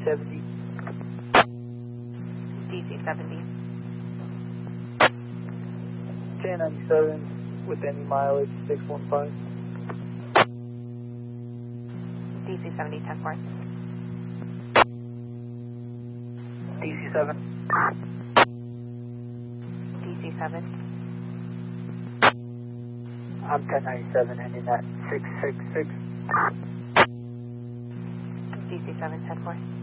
70. DC 70. 1097 with any mileage, 615. DC 70, 10-4. DC 7. DC 7. I'm 1097 ending at 666. DC 7, 10-4.